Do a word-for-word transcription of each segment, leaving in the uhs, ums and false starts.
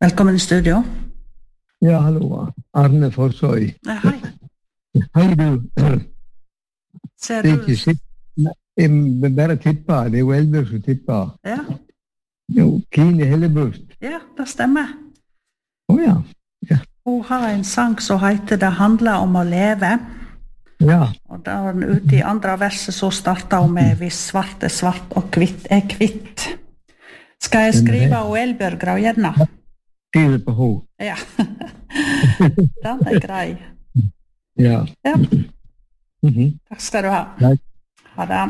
Velkommen i studio. Ja, hallo. Arne Forsøy. Ja, hei. Hei, du. Ser Det er du? ikke sitt. Jeg vil bare tippe. Det er jo Elbjørg som tipper. Ja, Jo, Kine Hellebust. ja, det stemmer. Åja. Hun har en sang som heter Det handler om å leve. Ja. Og da var den ute i andre verset, så startet hun med Hvis svart er svart og kvitt er kvitt. Skal jeg skrive av Elbjørg Graujevna? Skriver på ho. Ja. Den er grei. Ja. Ja, Mhm. takk skal du ha. Takk. Ha det.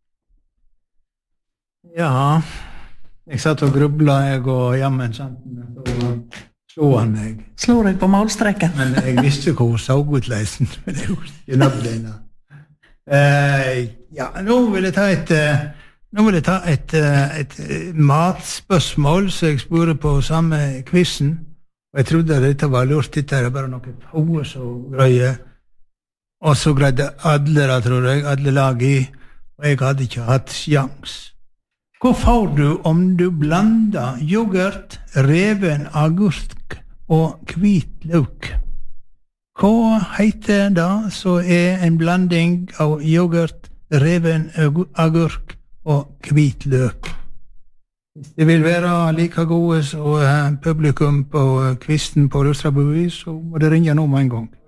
Ja, jeg satt og grubla, jeg og jammen sant, så slo han meg. Slår jeg på målstreken? Men jeg visste ikke hvor så ut leisen, men det gjorde ikke nabbdina. Eh, ja, nå vil jeg ta et, eh, nå vil jeg ta et, eh, et eh, matspørsmål, så jeg spurte på samme quizen, og jeg trodde at dette var lurt, dette er bare noe pause og greie, og så greide alle, da, tror jeg, alle lag i, og jeg hadde ikke hatt sjans. Hva får du om du blander yoghurt, reven agurk og hvit løk? Hva heter det så er en blanding av yoghurt, reven agurk og hvit løk? Hvis det vil være like gode som publikum på kvisten på Rustrabuvis, så må det ringe nå med en gang.